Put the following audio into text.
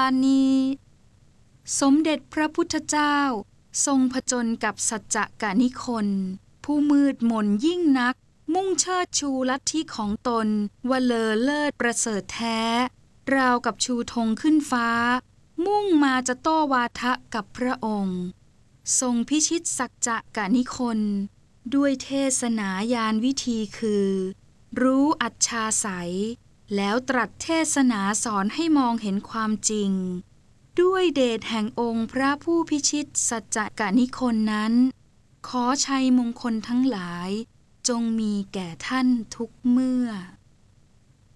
ณีสมเด็จพระพุทธเจ้าทรงผจญกับสัจจกนิคนผู้มืดมนยิ่งนักมุ่งเชิดชูลัทธิของตนว่าเลอเลิศประเสริฐแท้ราวกับชูธงขึ้นฟ้ามุ่งมาจะโต้วาทะกับพระองค์ทรงพิชิตสัจจกนิคนด้วยเทศนายานวิธีคือรู้อัจฉาไสยแล้วตรัสเทศนาสอนให้มองเห็นความจริงด้วยเดชแห่งองค์พระผู้พิชิตสัจจกนิคนนั้นขอชัยมงคลทั้งหลายจงมีแก่ท่านทุกเมื่อ